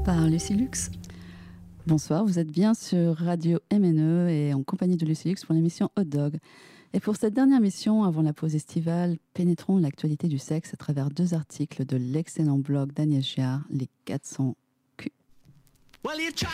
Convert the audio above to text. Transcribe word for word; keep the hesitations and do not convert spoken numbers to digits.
par Lucie Lux. Bonsoir, vous êtes bien sur Radio M N E et en compagnie de Lucie Lux pour l'émission Hot Dog. Et pour cette dernière mission, avant la pause estivale, pénétrons l'actualité du sexe à travers deux articles de l'excellent blog d'Agnès Giard, Les quatre cents Q.